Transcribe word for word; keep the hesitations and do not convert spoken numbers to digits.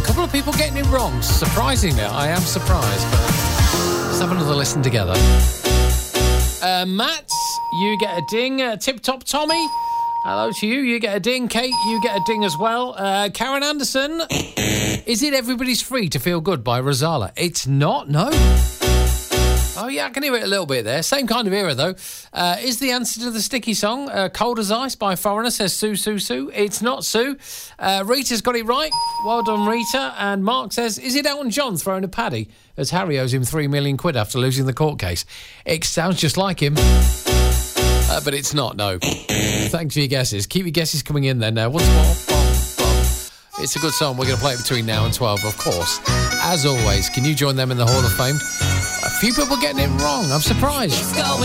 a couple of people getting it wrong. Surprisingly, I am surprised. But let's have another listen together. Uh, Matt, you get a ding. Uh, Tip Top Tommy, hello to you. You get a ding. Kate, you get a ding as well. Uh, Karen Anderson, is it Everybody's Free to Feel Good by Rozalla? It's not, no. Oh, yeah, I can hear it a little bit there. Same kind of era, though. Uh, is the answer to the Sticky song uh, Cold as Ice by Foreigner, says Sue, Sue, Sue. It's not Sue. Uh, Rita's got it right. Well done, Rita. And Mark says, is it Elton John throwing a paddy as Harry owes him three million quid after losing the court case? It sounds just like him. Uh, but it's not, no. Thanks for your guesses. Keep your guesses coming in then. Uh, once more. Bum, bum. It's a good song. We're going to play it between now and twelve, of course. As always, can you join them in the Hall of Fame? A few people getting it wrong. I'm surprised.